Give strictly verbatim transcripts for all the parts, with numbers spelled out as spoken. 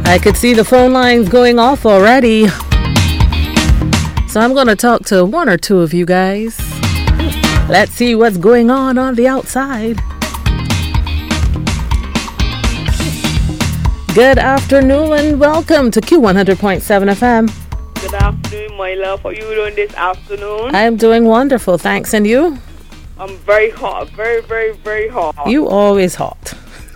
I could see the phone lines going off already. So I'm going to talk to one or two of you guys. Let's see what's going on on the outside. Good afternoon and welcome to Q one hundred point seven F M. Good afternoon, my love. How are you doing this afternoon? I'm doing wonderful, thanks. And you? I'm very hot, very, very, very hot. You always hot.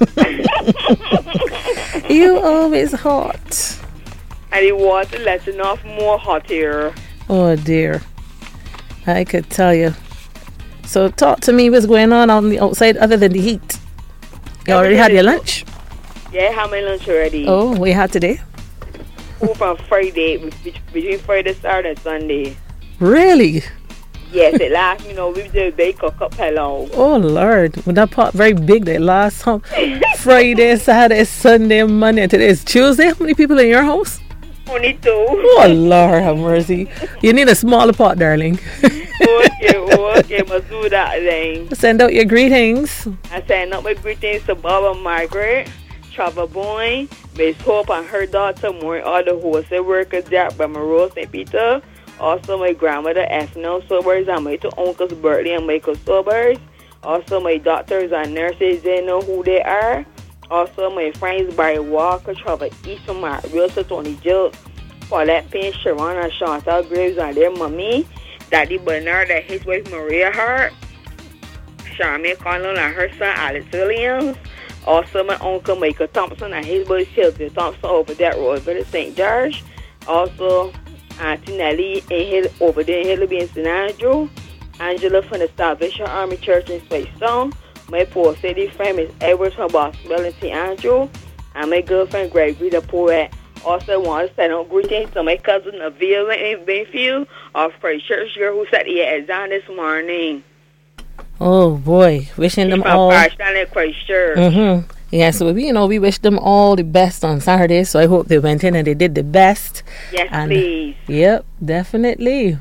You always hot. And the water letting off more hot here. Oh dear. I could tell you. So talk to me, what's going on on the outside other than the heat? You already had your lunch? Yeah, I had my lunch already. Oh, we had today? Food from Friday, between Friday, Saturday, and Sunday. Really? Yes, it lasts, you know, we did bake a cup hello. Oh Lord, well, that pot very big. They last home Friday, Saturday, Sunday, Monday. Today is Tuesday. How many people in your house? Only two. Oh Lord, have mercy. You need a smaller pot, darling. Okay, okay, must do that then. Send out your greetings. I send out my greetings to Baba Margaret, Trevor Boyne, Miss Hope and her daughter, more other wholesale workers there by Rose Saint Peter. Also, my grandmother, Ethno Sobers, and my two uncles, Bertie and Michael Sobers. Also, my doctors and nurses, they know who they are. Also, my friends, Barry Walker, Trevor Easton, Mark Wilson, Tony Jill, Paulette Payne, Sharon and Chantal Graves, and their mommy, Daddy Bernard and his wife, Maria Hart, Charmaine Conlon and her son, Alex Williams. Also, my uncle, Michael Thompson, and his boy, Sylvia Thompson, over there at Royal Saint George. Also, Auntie Nellie in Hill, over there in Hillaby in Saint Andrew. Angela from the Salvation Army Church in Space Stone. My poor city friend is Edwards from Boston in Saint Andrew. And my girlfriend Gregory the poet. Also want to send out greetings to my cousin Avila in Benfield, our first church girl who sat here at Zion this morning. Oh boy, wishing them all. Mm-hmm. Yeah, so we, you know, we wish them all the best on Saturday. So I hope they went in and they did the best. Yes, and, please. Yep, definitely.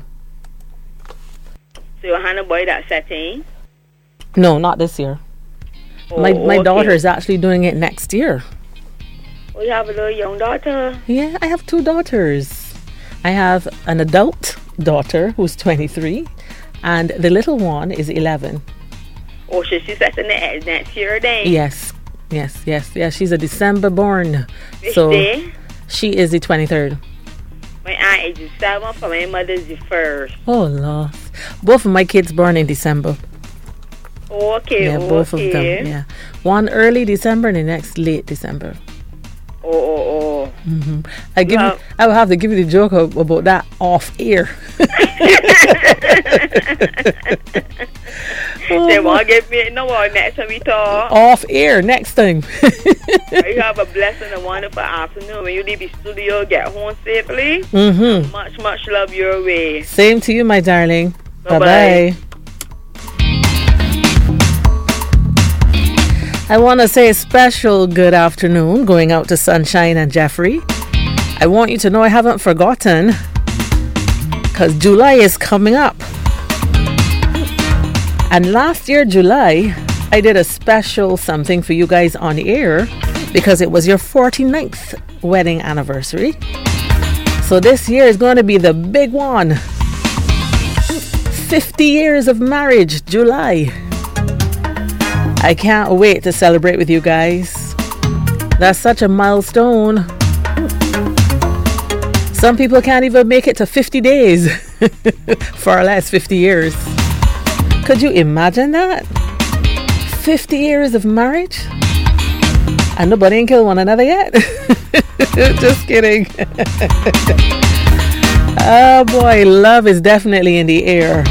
So Hannah boy that setting? No, not this year. Oh, my my okay. daughter is actually doing it next year. Oh, you have a little young daughter? Yeah, I have two daughters. I have an adult daughter who's twenty-three, and the little one is eleven. Oh, so she's setting it next year then? Yes, yes, yes, yes. She's a December born. Which so day? She is the twenty-third. My aunt is the seventh, for my mother is the first. Oh, Lord. Both of my kids born in December. Okay, yeah, okay. both of them. Yeah, one early December and the next late December. Oh, oh, oh. Mm-hmm. I give. Well, you, I will have to give you the joke about that off air. Oh, they won't give me no more next time we talk. Off air next time. You have a blessed and wonderful afternoon. When you leave the studio, get home safely. Mm-hmm. Much, much love your way. Same to you, my darling. Bye bye. I want to say a special good afternoon going out to Sunshine and Jeffrey. I want you to know I haven't forgotten, because July is coming up. And last year, July, I did a special something for you guys on the air because it was your forty-ninth wedding anniversary. So this year is going to be the big one. fifty years of marriage, July. I can't wait to celebrate with you guys. That's such a milestone. Some people can't even make it to fifty days for our last fifty years. Could you imagine that? fifty years of marriage? And nobody ain't killed one another yet? Just kidding. Oh boy, love is definitely in the air.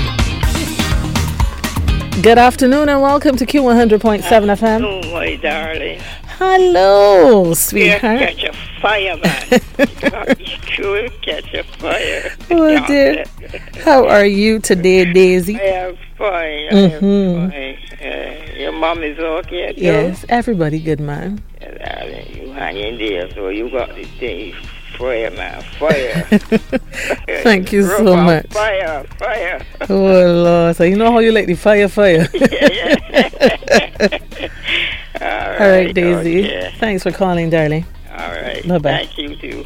Good afternoon and welcome to Q one hundred point seven F M. Oh, my darling. Hello, sweetheart. You catch a fire, man. You catch a fire. Oh, dear. How are you today, Daisy? I am fine. I Mm-hmm. am fine. Uh, your mom is okay, too? Yes, everybody good, man. Yeah, darling, you hang in there, so you got this thing. Fire, man, fire. Thank you so Rubber, much. Fire, fire. Oh, Lord. So you know how you like the fire, fire. Yeah, yeah. All right, All right, Daisy. okay. Thanks for calling, darling. All right. right. Bye-bye. Thank you, too.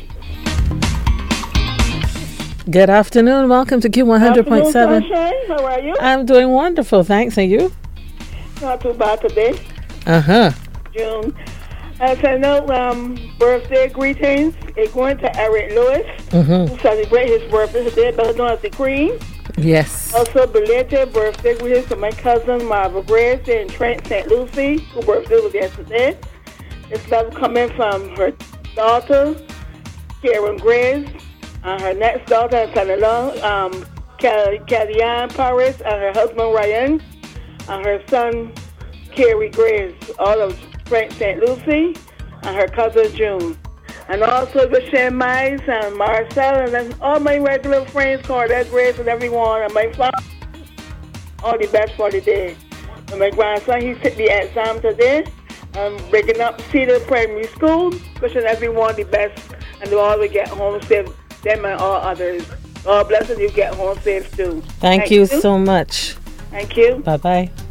Good afternoon. Welcome to Q one hundred point seven. How are you? I'm doing wonderful. Thanks. And you? Not too bad today. Uh-huh. June. As I know, um, birthday greetings are going to Eric Lewis, Mm-hmm. who celebrates his birthday today, better known as the Queen. Yes. Also, belated birthday greetings to my cousin Marva Grace in Trent, Saint Lucie, whose birthday was yesterday. This love coming from her daughter, Karen Grace, and her next daughter and son-in-law, um, Kellyanne Paris, and her husband Ryan, and her son, Kerry Grace, all of Trent, Saint Lucie, and her cousin June. And also Michelle Mice and Marcel, and then all my regular friends, Cordell Grace and everyone, and my father, all the best for the day. And my grandson, he took the exam today. I'm breaking up Cedar Primary School, wishing everyone the best, and they all will get home safe, them and all others. God bless and you get home safe too. Thank, Thank you, you so much. Thank you. Bye-bye.